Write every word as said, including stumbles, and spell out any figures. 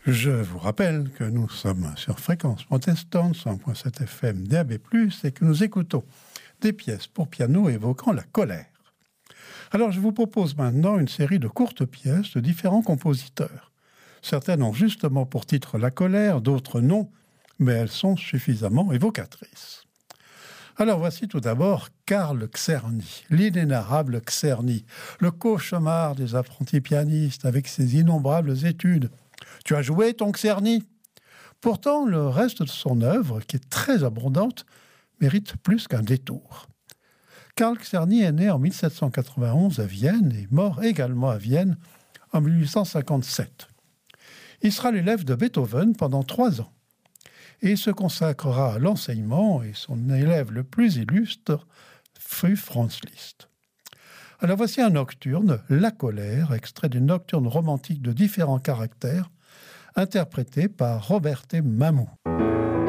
Je vous rappelle que nous sommes sur Fréquence Protestante, cent point sept F M D A B plus, et que nous écoutons des pièces pour piano évoquant la colère. Alors je vous propose maintenant une série de courtes pièces de différents compositeurs. Certaines ont justement pour titre la colère, d'autres non, mais elles sont suffisamment évocatrices. Alors voici tout d'abord Karl Czerny, l'inénarrable Czerny, le cauchemar des apprentis pianistes avec ses innombrables études. Tu as joué ton Czerny ? Pourtant, le reste de son œuvre, qui est très abondante, mérite plus qu'un détour. Karl Czerny est né en mille sept cent quatre-vingt-onze à Vienne et mort également à Vienne en mille huit cent cinquante-sept. Il sera l'élève de Beethoven pendant trois ans et il se consacrera à l'enseignement et son élève le plus illustre fut Franz Liszt. Alors voici un nocturne, La colère, extrait des nocturnes romantiques de différents caractères, interprété par Roberte Mamou.